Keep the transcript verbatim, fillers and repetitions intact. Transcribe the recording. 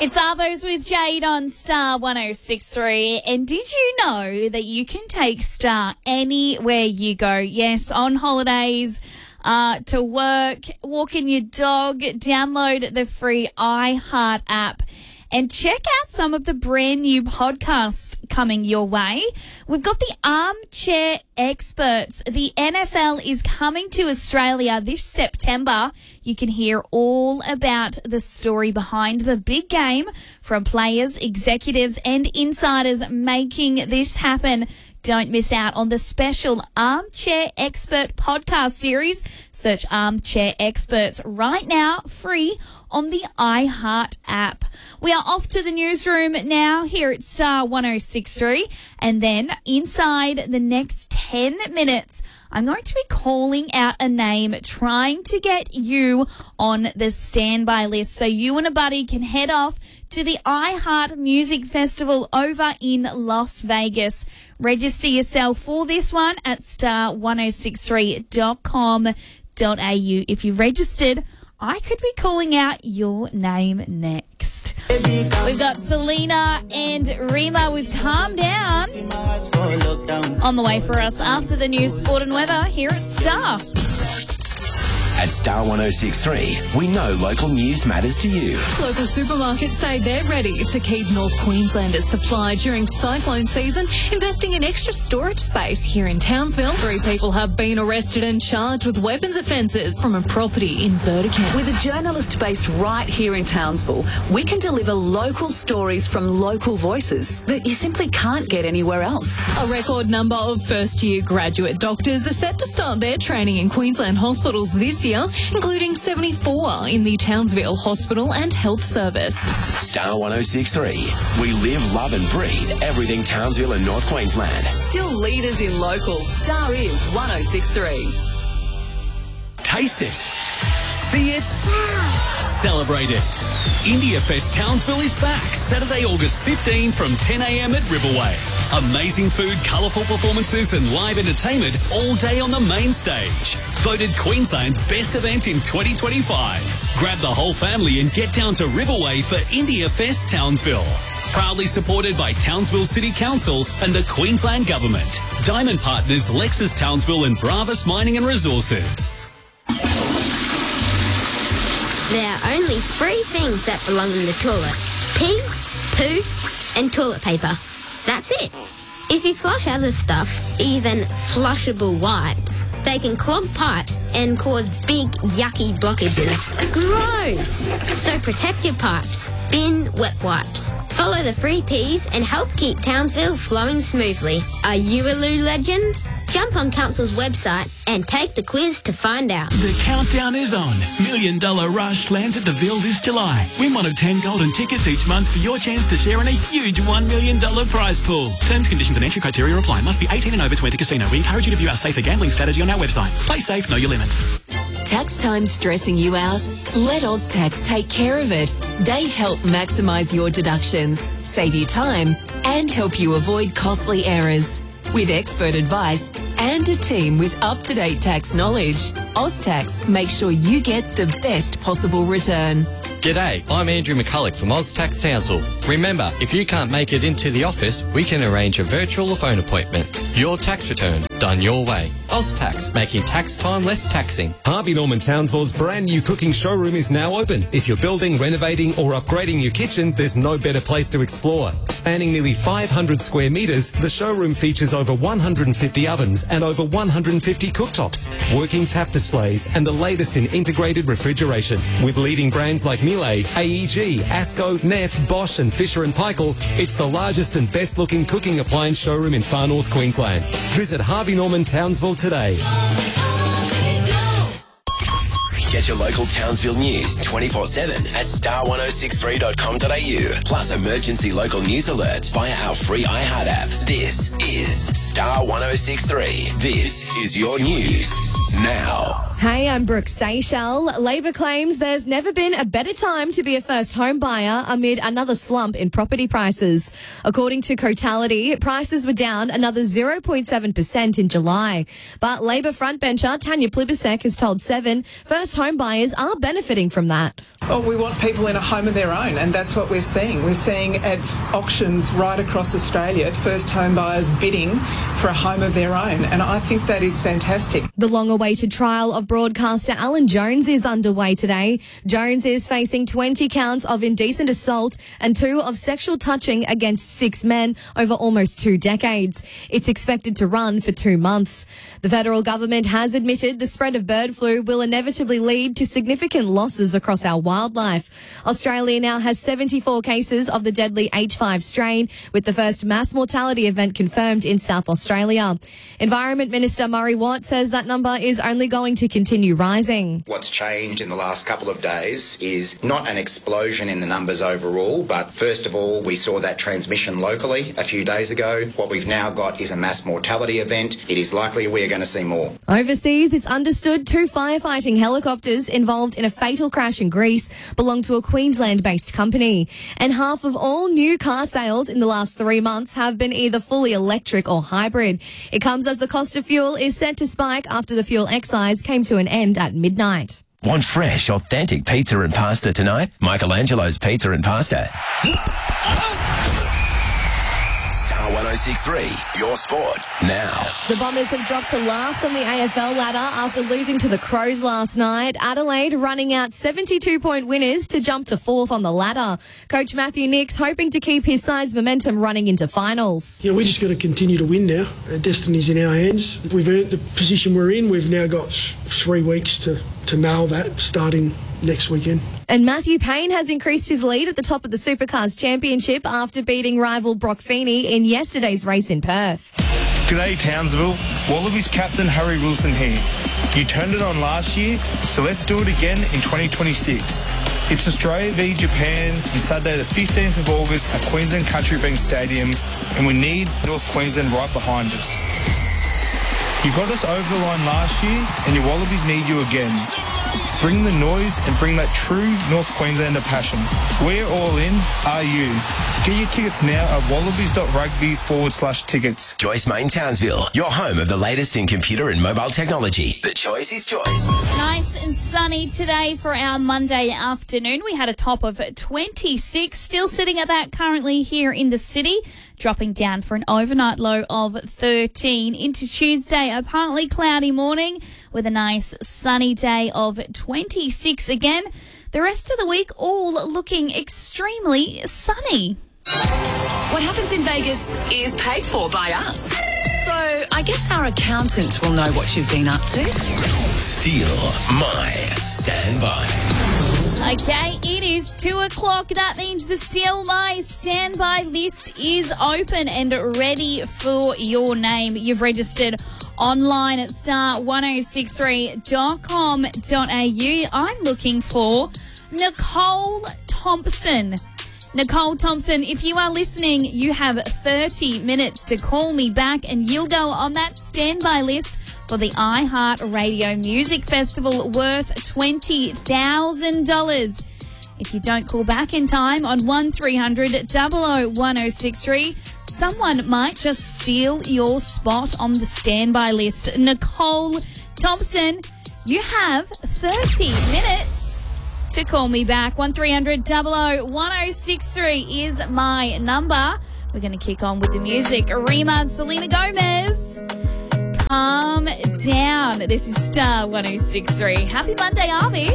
It's Arvos with Jade on Star one oh six point three. And did you know that you can take Star anywhere you go? Yes, on holidays, uh, to work, walking your dog, download the free iHeart app. And check out some of the brand new podcasts coming your way. We've got the Armchair Experts. The N F L is coming to Australia this September. You can hear all about the story behind the big game from players, executives, and insiders making this happen. Don't miss out on the special Armchair Expert podcast series. Search Armchair Experts right now, free on the iHeart app. We are off to the newsroom now here at Star one oh six point three. And then inside the next ten minutes, I'm going to be calling out a name, trying to get you on the standby list so you and a buddy can head off to the iHeart Music Festival over in Las Vegas. Register yourself for this one at star one oh six three dot com dot a u. If you registered, I could be calling out your name next. We've got Selena and Rima with Calm Down on the way for us after the news, sport and weather here at Star. At Star one oh six point three, we know local news matters to you. Local supermarkets say they're ready to keep North Queenslanders supplied during cyclone season, investing in extra storage space here in Townsville. Three people have been arrested and charged with weapons offences from a property in Burdekin. With a journalist based right here in Townsville, we can deliver local stories from local voices that you simply can't get anywhere else. A record number of first-year graduate doctors are set to start their training in Queensland hospitals this year, including seventy-four in the Townsville Hospital and Health Service. Star one oh six point three. We live, love and breathe everything Townsville and North Queensland. Still leaders in locals. Star is one oh six point three. Taste it. See it. Celebrate it. India Fest Townsville is back Saturday, August fifteenth from ten a m at Riverway. Amazing food, colourful performances and live entertainment all day on the main stage. Voted Queensland's best event in twenty twenty-five. Grab the whole family and get down to Riverway for India Fest Townsville. Proudly supported by Townsville City Council and the Queensland Government. Diamond partners Lexus Townsville and Bravas Mining and Resources. There are only three things that belong in the toilet: pee, poo, and toilet paper. That's it. If you flush other stuff, even flushable wipes, they can clog pipes and cause big, yucky blockages. Gross! So protect your pipes. Bin wet wipes. Follow the free P's and help keep Townsville flowing smoothly. Are you a loo legend? Jump on Council's website and take the quiz to find out. The countdown is on. Million Dollar Rush lands at the Ville this July. Win one of ten golden tickets each month for your chance to share in a huge one million dollars prize pool. Terms, conditions and entry criteria apply. Must be eighteen and over to enter casino. We encourage you to view our safer gambling strategy on our website. Play safe, know your limits. Tax time stressing you out? Let OzTax take care of it. They help maximise your deductions, save you time, and help you avoid costly errors. With expert advice and a team with up-to-date tax knowledge, OzTax makes sure you get the best possible return. G'day, I'm Andrew McCulloch from OzTax Townsville. Remember, if you can't make it into the office, we can arrange a virtual or phone appointment. Your tax return, done your way. OzTax, making tax time less taxing. Harvey Norman Townsville's brand new cooking showroom is now open. If you're building, renovating or upgrading your kitchen, there's no better place to explore. Spanning nearly five hundred square metres, the showroom features over one hundred fifty ovens and over one hundred fifty cooktops, working tap displays and the latest in integrated refrigeration. With leading brands like Miele, A E G, Asco, Neff, Bosch and Fisher and Paykel, it's the largest and best looking cooking appliance showroom in far north Queensland. Visit Harvey Norman Townsville today. Get your local Townsville news twenty-four seven at star one oh six three dot com dot a u. Plus emergency local news alerts via our free iHeart app. This is Star one oh six three. This is your news now. Hey, I'm Brooke Seychelles. Labor claims there's never been a better time to be a first home buyer amid another slump in property prices. According to Cotality, prices were down another zero point seven percent in July. But Labor frontbencher Tanya Plibersek has told Seven first home buyers are benefiting from that. Oh, we want people in a home of their own, and that's what we're seeing. We're seeing at auctions right across Australia, first home buyers bidding for a home of their own, and I think that is fantastic. The long-awaited trial of broadcaster Alan Jones is underway today. Jones is facing twenty counts of indecent assault and two of sexual touching against six men over almost two decades. It's expected to run for two months. The federal government has admitted the spread of bird flu will inevitably lead to significant losses across our wildlife. Australia now has seventy-four cases of the deadly H five strain, with the first mass mortality event confirmed in South Australia. Environment Minister Murray Watt says that number is only going to continue rising. What's changed in the last couple of days is not an explosion in the numbers overall, but first of all, we saw that transmission locally a few days ago. What we've now got is a mass mortality event. It is likely we are going to see more. Overseas, it's understood two firefighting helicopters involved in a fatal crash in Greece belong to a Queensland-based company. And half of all new car sales in the last three months have been either fully electric or hybrid. It comes as the cost of fuel is set to spike after the fuel excise came to an end at midnight. Want fresh, authentic pizza and pasta tonight? Michelangelo's Pizza and Pasta. Star one oh six point three, your sport, now. The Bombers have dropped to last on the A F L ladder after losing to the Crows last night. Adelaide running out seventy-two point winners to jump to fourth on the ladder. Coach Matthew Nicks hoping to keep his side's momentum running into finals. Yeah, we just got to continue to win now. Our destiny's in our hands. We've earned the position we're in. We've now got three weeks to, to nail that, starting next weekend. And Matthew Payne has increased his lead at the top of the Supercars Championship after beating rival Brock Feeney in yesterday's race in Perth. G'day Townsville, Wallabies captain Harry Wilson here. You turned it on last year, so let's do it again in twenty twenty-six. It's Australia v Japan on Saturday the fifteenth of August at Queensland Country Bank Stadium, and we need North Queensland right behind us. You got us over the line last year, and your Wallabies need you again. Bring the noise and bring that true North Queenslander passion. We're all in, are you? Get your tickets now at wallabies.rugby forward slash tickets. Joyce Main Townsville, your home of the latest in computer and mobile technology. The choice is Joyce. Nice and sunny today for our Monday afternoon. We had a top of twenty-six, still sitting at that currently here in the city, dropping down for an overnight low of thirteen. Into Tuesday, a partly cloudy morning with a nice sunny day of twenty-six again. The rest of the week all looking extremely sunny. What happens in Vegas is paid for by us. So I guess our accountant will know what you've been up to. Steal my standby. Okay, it is two o'clock. That means the Steal My Standby list is open and ready for your name. You've registered online at star one oh six three dot com dot a u. I'm looking for Nicole Thompson. Nicole Thompson, if you are listening, you have thirty minutes to call me back and you'll go on that standby list for the iHeartRadio Music Festival worth twenty thousand dollars. If you don't call back in time on one three hundred double oh one oh six three, someone might just steal your spot on the standby list. Nicole Thompson, you have thirty minutes to call me back. one three hundred double oh one oh six three is my number. We're going to kick on with the music. Rima and Selena Gomez, Calm Down. This is Star one oh six three. Happy Monday, Avi.